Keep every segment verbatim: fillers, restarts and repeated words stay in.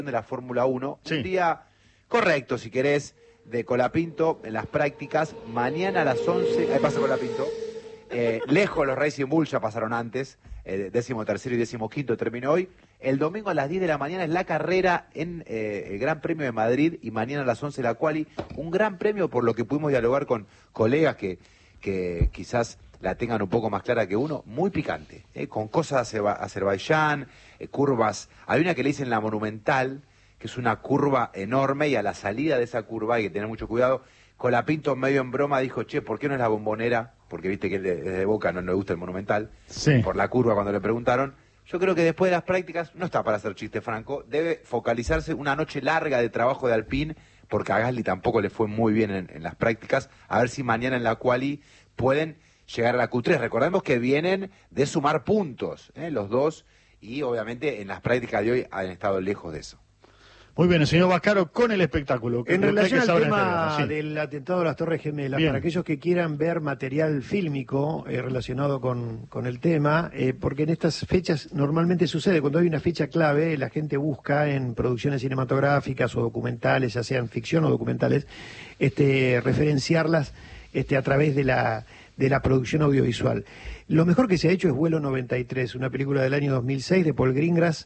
de la Fórmula uno. Sí. Un día correcto, si querés, de Colapinto en las prácticas. Mañana a las once, ahí pasa Colapinto. Eh, lejos los Racing Bull ya pasaron antes, eh, décimo tercero y décimo quinto terminó hoy. El domingo a las diez de la mañana es la carrera en eh, el Gran Premio de Madrid y mañana a las once la quali. Un gran premio por lo que pudimos dialogar con colegas que, que quizás la tengan un poco más clara que uno, muy picante, eh, con cosas de Azerbaiyán, eh, curvas. Hay una que le dicen la Monumental, que es una curva enorme, y a la salida de esa curva hay que tener mucho cuidado. Colapinto medio en broma dijo, che, ¿por qué no es la Bombonera? Porque viste que desde Boca no le gusta el Monumental, sí. por la curva cuando le preguntaron. Yo creo que después de las prácticas, no está para hacer chiste franco, debe focalizarse una noche larga de trabajo de Alpine, porque a Gasly tampoco le fue muy bien en, en las prácticas, a ver si mañana en la quali pueden llegar a la Q tres. Recordemos que vienen de sumar puntos, ¿eh? los dos, y obviamente en las prácticas de hoy han estado lejos de eso. Muy bien, el señor Vascaro con el espectáculo. En relación al tema sí. del atentado de las Torres Gemelas, Bien. para aquellos que quieran ver material fílmico eh, relacionado con, con el tema, eh, porque en estas fechas normalmente sucede, cuando hay una fecha clave, la gente busca en producciones cinematográficas o documentales, ya sean ficción o documentales, este, referenciarlas este, a través de la, de la producción audiovisual. Lo mejor que se ha hecho es Vuelo noventa y tres, una película del año dos mil seis de Paul Greengrass,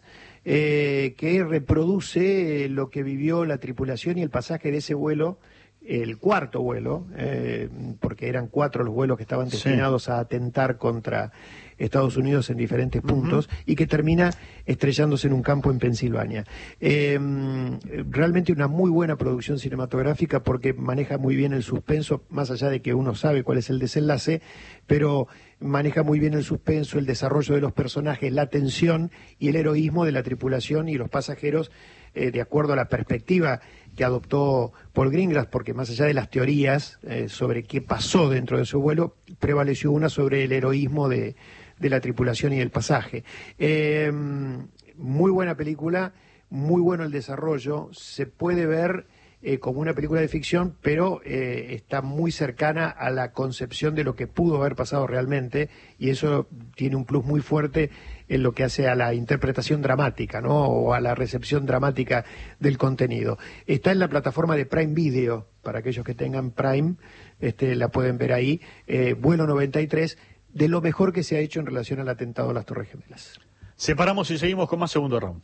eh, que reproduce lo que vivió la tripulación y el pasaje de ese vuelo, el cuarto vuelo, eh, porque eran cuatro los vuelos que estaban destinados sí. a atentar contra Estados Unidos en diferentes puntos, uh-huh. y que termina estrellándose en un campo en Pensilvania. Eh, realmente una muy buena producción cinematográfica porque maneja muy bien el suspenso, más allá de que uno sabe cuál es el desenlace, pero maneja muy bien el suspenso, el desarrollo de los personajes, la tensión y el heroísmo de la tripulación y los pasajeros, eh, de acuerdo a la perspectiva que adoptó Paul Greengrass, porque más allá de las teorías eh, sobre qué pasó dentro de su vuelo, prevaleció una sobre el heroísmo de, de la tripulación y del pasaje. Eh, muy buena película, muy bueno el desarrollo, se puede ver eh, como una película de ficción, pero eh, está muy cercana a la concepción de lo que pudo haber pasado realmente, y eso tiene un plus muy fuerte en lo que hace a la interpretación dramática, ¿no? O a la recepción dramática del contenido. Está en la plataforma de Prime Video, para aquellos que tengan Prime, este, la pueden ver ahí, eh, Vuelo noventa y tres, de lo mejor que se ha hecho en relación al atentado a las Torres Gemelas. Separamos y seguimos con más segundo round.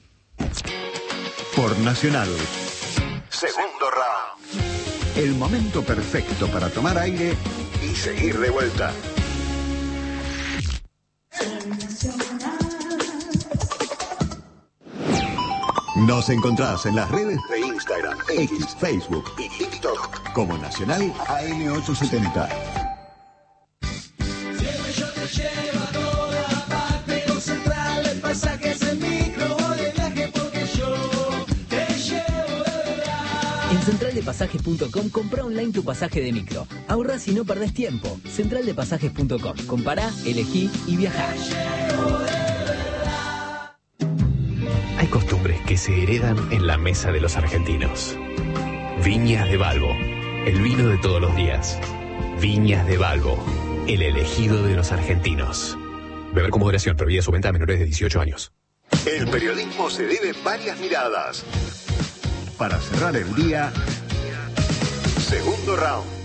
Por Nacional. Segundo round. El momento perfecto para tomar aire y seguir de vuelta. Nos encontrás en las redes de Instagram, X, Facebook y TikTok como Nacional A M ochocientos setenta. Siempre yo te llevo a toda parte, con Central de Pasajes en micro o de viaje, porque yo te llevo de verdad. En central de pasajes punto com compra online tu pasaje de micro. Ahorrás y no perdés tiempo. central de pasajes punto com. Compará, elegí y viajá. Hay costumbres que se heredan en la mesa de los argentinos. Viñas de Balbo, el vino de todos los días. Viñas de Balbo, el elegido de los argentinos. Beber con moderación, prohibida su venta a menores de dieciocho años. El periodismo se debe varias miradas. Para cerrar el día, segundo round.